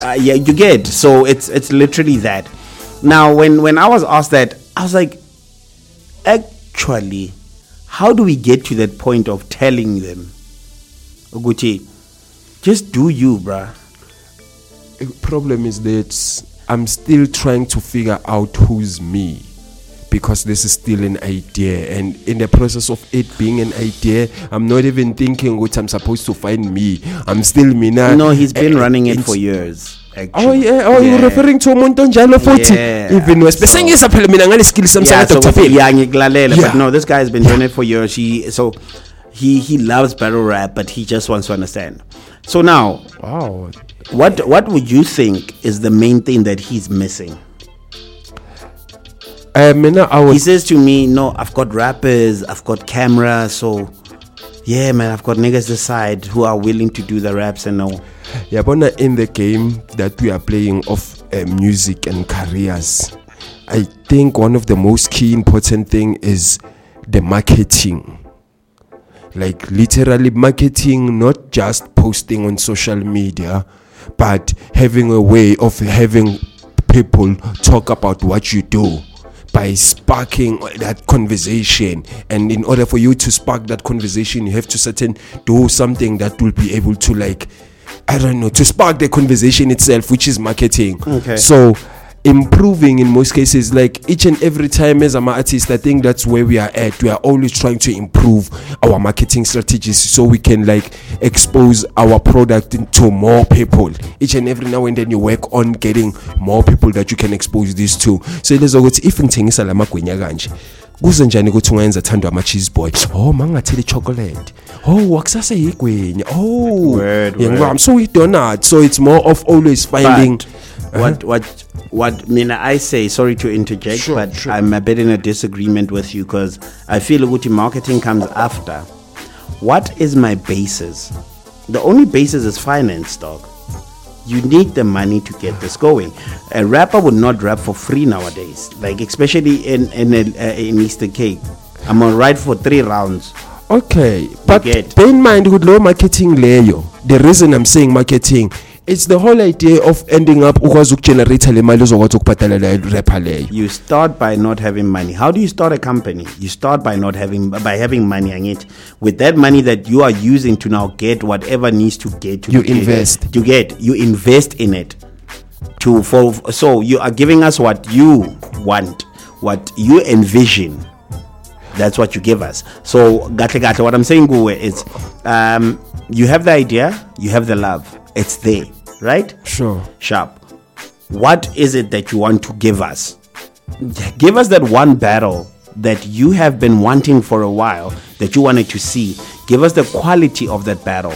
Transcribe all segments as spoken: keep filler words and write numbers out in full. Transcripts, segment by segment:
Uh, yeah, you get. So it's it's literally that. Now, when when I was asked that, I was like, actually, how do we get to that point of telling them, Uguti, just do you, bruh? Problem is that I'm still trying to figure out who's me, because this is still an idea, and in the process of it being an idea, I'm not even thinking what I'm supposed to find me. I'm still me now. No, he's been uh, running it for years. Actually. Oh yeah, oh yeah. You're referring to umuntu njalo futhi even West. Besengisa phela mina ngale skills samsana Doctor Phil. Yeah, ngikulalela, but no, this guy has been doing it for years. He so he he loves battle rap, but he just wants to understand. So now, wow. What what would you think is the main thing that he's missing? Uh, mina, I was he says to me, no, I've got rappers, I've got camera, so yeah, man, I've got niggas this side who are willing to do the raps and all. Yeah, but in the game that we are playing of uh, music and careers, I think one of the most key important thing is the marketing. Like literally marketing, not just posting on social media, but having a way of having people talk about what you do by sparking that conversation. And in order for you to spark that conversation, you have to certain do something that will be able to, like, I don't know, to spark the conversation itself, which is marketing. Okay. So improving in most cases, like each and every time as an artist, I think that's where we are at. We are always trying to improve our marketing strategies so we can like expose our product to more people. Each and every now and then you work on getting more people that you can expose this to. So there's always if ngithengisa la magwinya kanje kuze njani ukuthi ungenza thando ama cheese boy, oh mangathele chocolate, oh wakusase yigwinya, oh word, word. I'm so we donut. So it's more of always finding but what what what Mina I say, sorry to interject, sure, but sure. I'm a bit in a disagreement with you because I feel Uguti marketing comes after. What is my basis? The only basis is finance, dog. You need the money to get this going. A rapper would not rap for free nowadays, like especially in in a, uh, in Eastern Cape. I'm gonna ride for three rounds. Okay, but bear in mind with low marketing layer. The reason I'm saying marketing, it's the whole idea of ending up ukwazi ukugenerate le mali ozokwazi ukubhadala le rapper leyo. You start by not having money. How do you start a company? You start by not having by having money on it. With that money that you are using to now get whatever needs to get to you get, invest. You get you invest in it. To for so you are giving us what you want, what you envision. That's what you give us. So gatle gatle, what I'm saying Guwe, is um you have the idea, you have the love. It's there, right? Sure. Sharp. What is it that you want to give us? Give us that one battle that you have been wanting for a while, that you wanted to see. Give us the quality of that battle.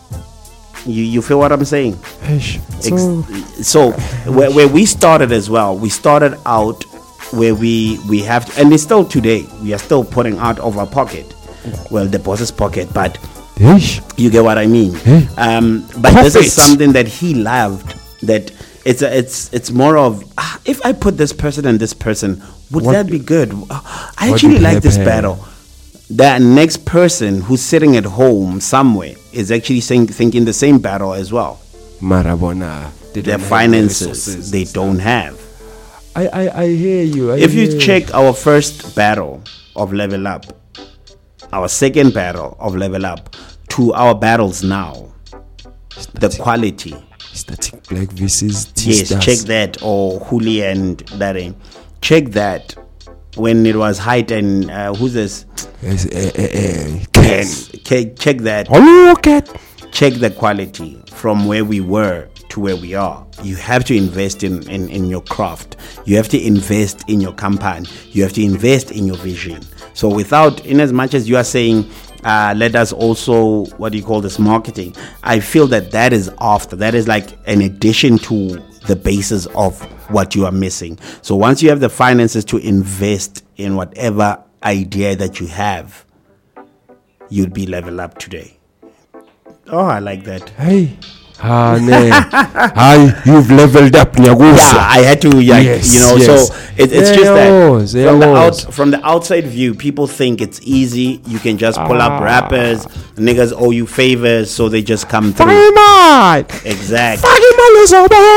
You you feel what I'm saying? So, Ex- so where, where we started as well, we started out where we we have to, and it's still today, we are still putting out of our pocket. Well, the boss's pocket, but you get what I mean. Um, but Profit. This is something that he loved. That it's a, it's it's more of ah, if I put this person and this person, would What that be good? I what actually would like this happen? battle. The next person who's sitting at home somewhere is actually saying, thinking the same battle as well. Marabona, Their finances they don't have. I, I, I hear you. I If hear you check our first battle of Level Up, our second battle of Level Up, to our battles now, the quality. Static Black versus Yes, T-Stars. check that, or Huli and Dare. Check that when it was Height and uh, who's this? Yes, uh, uh, uh, Ken. Yes, check, check that. Oh, okay. Check the quality from where we were to where we are. You have to invest in, in, in your craft. You have to invest in your campaign. You have to invest in your vision. So without, in as much as you are saying, uh, let us also, what do you call this, marketing, I feel that that is after. That is like an addition to the basis of what you are missing. So once you have the finances to invest in whatever idea that you have, you'll be level up today. Oh, I like that. Hey, Ah, ne. Hi, you've leveled up, Nyagusa. Yeah, I had to, yeah, Yes, you know. yes. So it, it's There just that was, there from the was. out from the outside view, people think it's easy. You can just pull Ah. up rappers, niggas owe you favors, so they just come through. Fireman! Exactly. Fireman is over.